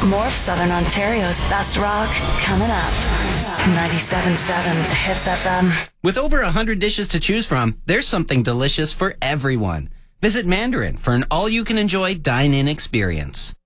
More of Southern Ontario's best rock coming up. 97.7 Hits FM. With over 100 dishes to choose from, there's something delicious for everyone. Visit Mandarin for an all-you-can-enjoy dine-in experience.